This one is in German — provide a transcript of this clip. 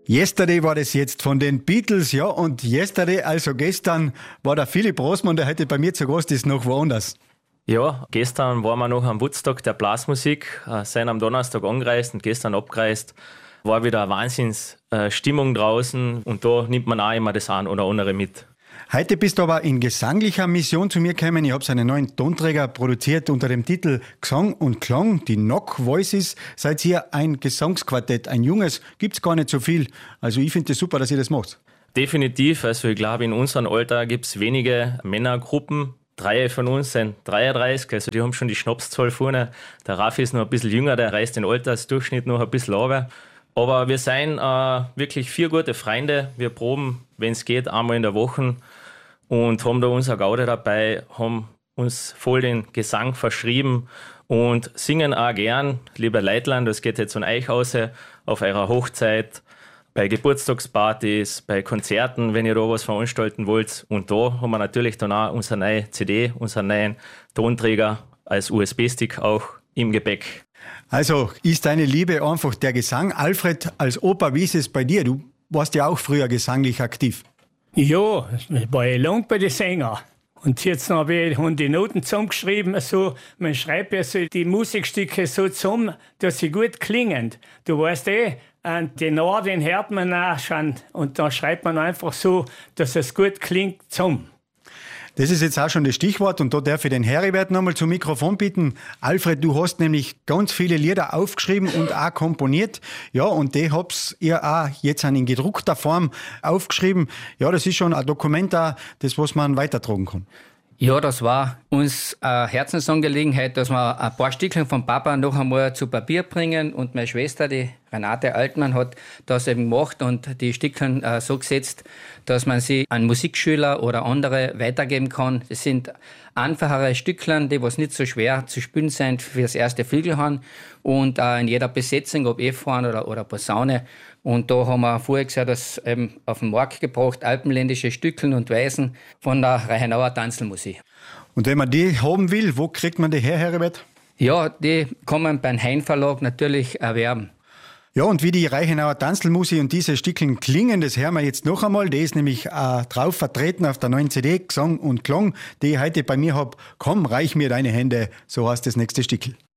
Yesterday war das jetzt von den Beatles, ja, und yesterday, also gestern, war der Philipp Rossmann, der heute bei mir zu Gast ist, noch woanders. Ja, gestern waren wir noch am Woodstock der Blasmusik, sind am Donnerstag angereist und gestern abgereist. War wieder eine Wahnsinnsstimmung draußen und da nimmt man auch immer das ein oder andere mit. Heute bist du aber in gesanglicher Mission zu mir gekommen. Ich habe einen neuen Tonträger produziert unter dem Titel Gesang und Klang, die Knock Voices. Seid ihr ein Gesangsquartett, ein junges, gibt's gar nicht so viel. Also ich finde es super, dass ihr das macht. Definitiv, also ich glaube in unserem Alter gibt's wenige Männergruppen. 3 von uns sind 33, also die haben schon die Schnapszahl vorne. Der Raffi ist noch ein bisschen jünger, der reißt den Altersdurchschnitt noch ein bisschen runter. Aber wir sind wirklich 4 gute Freunde. Wir proben, wenn es geht, einmal in der Woche und haben da unser Gaude dabei, haben uns voll den Gesang verschrieben und singen auch gern. Lieber Leitland, das geht jetzt von euch aus, auf eurer Hochzeit, bei Geburtstagspartys, bei Konzerten, wenn ihr da was veranstalten wollt. Und da haben wir natürlich dann auch unsere neue CD, unseren neuen Tonträger als USB-Stick auch im Gepäck. Also ist deine Liebe einfach der Gesang. Alfred, als Opa, wie ist es bei dir? Du warst ja auch früher gesanglich aktiv. Ja, ich war ja lang bei den Sängern. Und jetzt haben die Noten zusammengeschrieben. Also, man schreibt ja so die Musikstücke so zusammen, dass sie gut klingen. Du weißt einen Tenor, den hört man auch schon. Und dann schreibt man einfach so, dass es gut klingt zusammen. Das ist jetzt auch schon das Stichwort und da darf ich den Heribert nochmal zum Mikrofon bitten. Alfred, du hast nämlich ganz viele Lieder aufgeschrieben und auch komponiert. Ja, und die hab's ihr auch jetzt in gedruckter Form aufgeschrieben. Ja, das ist schon ein Dokument da, das was man weitertragen kann. Ja, das war uns eine Herzensangelegenheit, dass wir ein paar Stückchen vom Papa noch einmal zu Papier bringen. Und meine Schwester, die Renate Altmann, hat das eben gemacht und die Stückchen so gesetzt, dass man sie an Musikschüler oder andere weitergeben kann. Das sind einfachere Stückchen, die was nicht so schwer zu spielen sind für das erste Flügelhorn und in jeder Besetzung, ob E-Horn oder Posaune. Und da haben wir vorher gesagt, das eben auf den Markt gebracht, alpenländische Stückeln und Weisen von der Reichenauer Tanzelmusik. Und wenn man die haben will, wo kriegt man die her, Heribert? Ja, die kann man beim Hein Verlag natürlich erwerben. Ja, und wie die Reichenauer Tanzelmusik und diese Stückeln klingen, das hören wir jetzt noch einmal. Die ist nämlich drauf vertreten auf der neuen CD, Gesang und Klang, die ich heute bei mir habe. Komm, reich mir deine Hände, so heißt das nächste Stückel.